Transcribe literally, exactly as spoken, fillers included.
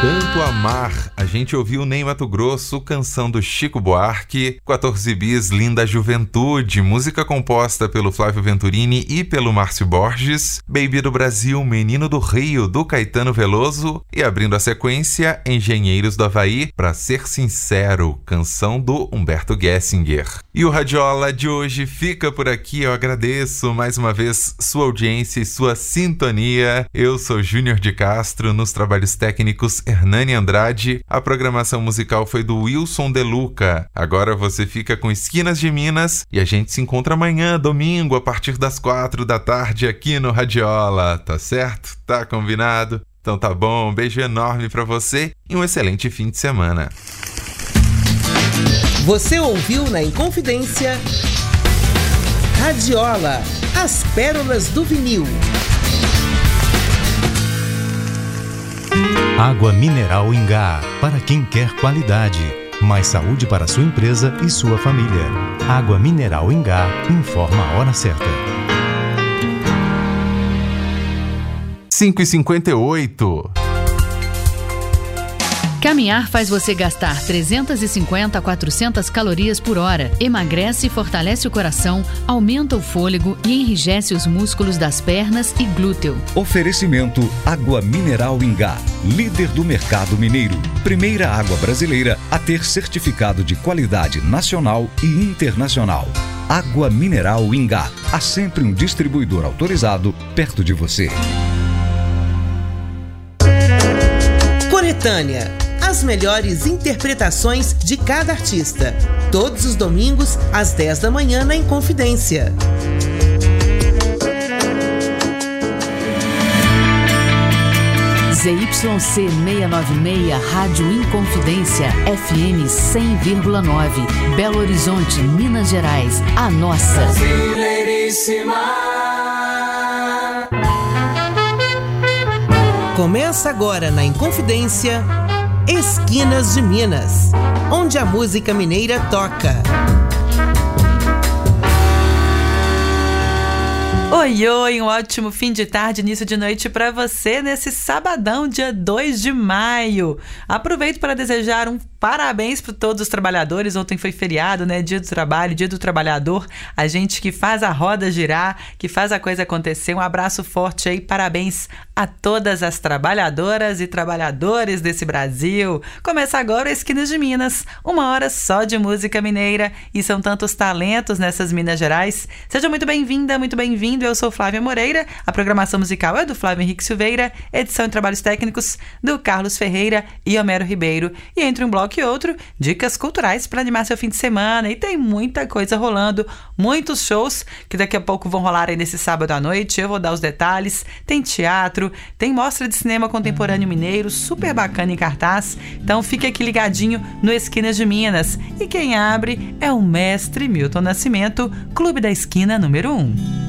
Tanto Amar, a gente ouviu Ney Matogrosso, canção do Chico Buarque, quatorze bis, Linda Juventude, música composta pelo Flávio Venturini e pelo Márcio Borges, Baby do Brasil, Menino do Rio, do Caetano Veloso, e abrindo a sequência, Engenheiros do Havaí, Pra Ser Sincero, canção do Humberto Gessinger. E o Radiola de hoje fica por aqui, eu agradeço mais uma vez sua audiência e sua sintonia. Eu sou Júnior de Castro, nos trabalhos técnicos Hernani Andrade, a programação musical foi do Wilson De Luca. Agora você fica com Esquinas de Minas e a gente se encontra amanhã, domingo, a partir das quatro da tarde aqui no Radiola, tá certo? Tá combinado? Então tá bom, um beijo enorme pra você e um excelente fim de semana. Você ouviu na Inconfidência Radiola, as pérolas do vinil. Água mineral Ingá, para quem quer qualidade, mais saúde para sua empresa e sua família. Água mineral Ingá, informa a hora certa. cinco e cinquenta e oito. Caminhar faz você gastar trezentas e cinquenta a quatrocentas calorias por hora, emagrece e fortalece o coração, aumenta o fôlego e enrijece os músculos das pernas e glúteo. Oferecimento Água Mineral Ingá, líder do mercado mineiro. Primeira água brasileira a ter certificado de qualidade nacional e internacional. Água Mineral Ingá, há sempre um distribuidor autorizado perto de você. Coletânea. As melhores interpretações de cada artista. Todos os domingos, às dez da manhã, na Inconfidência. Z Y C seiscentos e noventa e seis, Rádio Inconfidência, F M cem vírgula nove, Belo Horizonte, Minas Gerais, a nossa. Brasileiríssima. Começa agora na Inconfidência, Esquinas de Minas, onde a música mineira toca. Oi, oi, um ótimo fim de tarde, início de noite para você nesse sabadão, dia dois de maio. Aproveito para desejar um parabéns para todos os trabalhadores. Ontem foi feriado, né? Dia do trabalho, dia do trabalhador. A gente que faz a roda girar, que faz a coisa acontecer. Um abraço forte aí, parabéns a todas as trabalhadoras e trabalhadores desse Brasil. Começa agora o Esquinas de Minas, uma hora só de música mineira. E são tantos talentos nessas Minas Gerais. Seja muito bem-vinda, muito bem-vindo. Eu sou Flávia Moreira. A programação musical é do Flávio Henrique Silveira. Edição e trabalhos técnicos do Carlos Ferreira e Homero Ribeiro. E entre um bloco e outro, dicas culturais para animar seu fim de semana. E tem muita coisa rolando, muitos shows que daqui a pouco vão rolar aí nesse sábado à noite. Eu vou dar os detalhes. Tem teatro, tem mostra de cinema contemporâneo mineiro, super bacana em cartaz. Então fique aqui ligadinho no Esquinas de Minas. E quem abre é o mestre Milton Nascimento, Clube da Esquina número um.